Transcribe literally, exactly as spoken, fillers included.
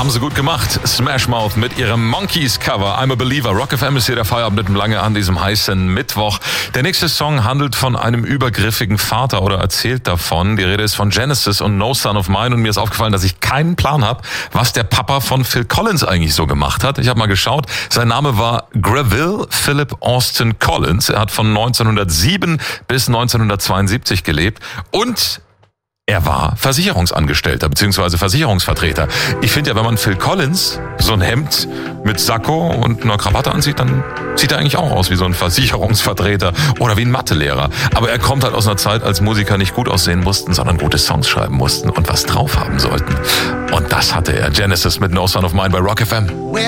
Haben sie gut gemacht. Smash Mouth mit ihrem Monkeys-Cover I'm a Believer. Rock F M ist hier der Feierabend mit dem Lange an diesem heißen Mittwoch. Der nächste Song handelt von einem übergriffigen Vater oder erzählt davon. Die Rede ist von Genesis und No Son of Mine. Und mir ist aufgefallen, dass ich keinen Plan habe, was der Papa von Phil Collins eigentlich so gemacht hat. Ich habe mal geschaut. Sein Name war Greville Philip Austin Collins. Er hat von neunzehnhundertsieben bis neunzehnhundertzweiundsiebzig gelebt. Und er war Versicherungsangestellter bzw. Versicherungsvertreter. Ich finde ja, wenn man Phil Collins so ein Hemd mit Sakko und einer Krawatte ansieht, dann sieht er eigentlich auch aus wie so ein Versicherungsvertreter oder wie ein Mathelehrer. Aber er kommt halt aus einer Zeit, als Musiker nicht gut aussehen mussten, sondern gute Songs schreiben mussten und was drauf haben sollten. Und das hatte er. Genesis mit No Son of Mine bei Rock F M.